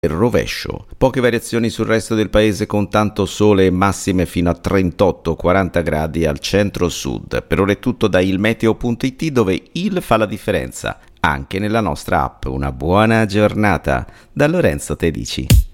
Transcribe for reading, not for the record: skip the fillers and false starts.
il rovescio. Poche variazioni sul resto del paese con tanto sole e massime fino a 38-40 gradi al centro-sud. Per ora è tutto da ilmeteo.it, dove il fa la differenza anche nella nostra app. Una buona giornata da Lorenzo Tedici.